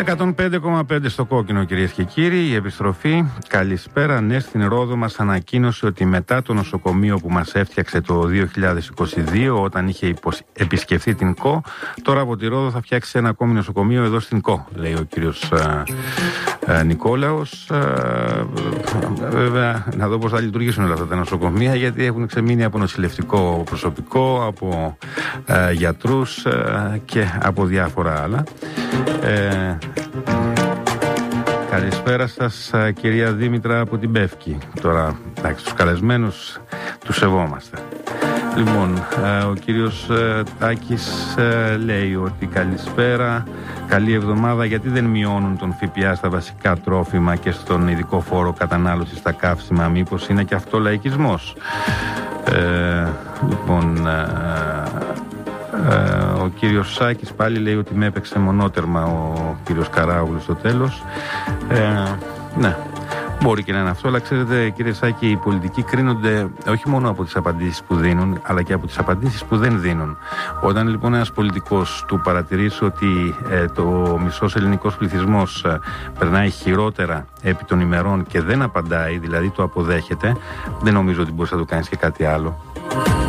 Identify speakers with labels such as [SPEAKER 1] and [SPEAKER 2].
[SPEAKER 1] 105,5 στο κόκκινο, κυρίες και κύριοι. Η επιστροφή. Καλησπέρα. Ναι, στην Ρόδο μας ανακοίνωσε ότι μετά το νοσοκομείο που μας έφτιαξε το 2022, όταν είχε επισκεφθεί την ΚΟ, τώρα από τη Ρόδο θα φτιάξει ένα ακόμη νοσοκομείο εδώ στην ΚΟ, λέει ο κύριος Νικόλαος. Βέβαια, να δω πώς θα λειτουργήσουν όλα αυτά τα νοσοκομεία, γιατί έχουν ξεμείνει από νοσηλευτικό προσωπικό, από γιατρούς και από διάφορα άλλα. Καλησπέρα σας, κυρία Δήμητρα από την Πεύκη. Τώρα, εντάξει, τους καλεσμένους τους σεβόμαστε. Λοιπόν, ο κύριος Τάκης λέει ότι καλησπέρα, καλή εβδομάδα. Γιατί δεν μειώνουν τον ΦΠΑ στα βασικά τρόφιμα και στον ειδικό φόρο κατανάλωσης στα καύσιμα? Μήπως είναι και αυτό λαϊκισμός? Λοιπόν, ο κύριος Σάκης πάλι λέει ότι με έπαιξε μονότερμα ο κύριος Καράουλου στο τέλος. Ναι, μπορεί και να είναι αυτό, αλλά ξέρετε, κύριε Σάκη, οι πολιτικοί κρίνονται όχι μόνο από τις απαντήσεις που δίνουν, αλλά και από τις απαντήσεις που δεν δίνουν. Όταν λοιπόν ένας πολιτικός του παρατηρήσει ότι το μισός ελληνικός πληθυσμός περνάει χειρότερα επί των ημερών και δεν απαντάει, δηλαδή το αποδέχεται, δεν νομίζω ότι μπορείς να το κάνεις και κάτι άλλο.